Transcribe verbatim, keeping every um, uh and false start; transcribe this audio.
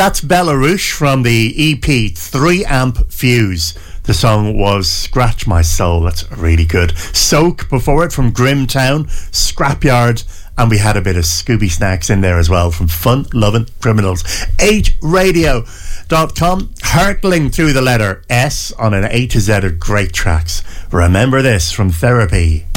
That's Belarus from the E P three amp Fuse. The song was Scratch My Soul. That's really good. Soak before it from Grimtown, Scrapyard, and we had a bit of Scooby Snacks in there as well from Fun Lovin' Criminals. eight radio dot com, hurtling through the letter S on an A to Z of great tracks. Remember this from Therapy.